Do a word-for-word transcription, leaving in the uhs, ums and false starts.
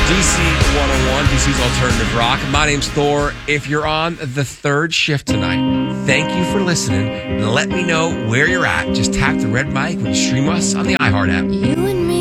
D C one oh one, D C's Alternative Rock. My name's Thor. If you're on the third shift tonight, thank you for listening. Let me know where you're at. Just tap the red mic when you stream us on the iHeart app. You and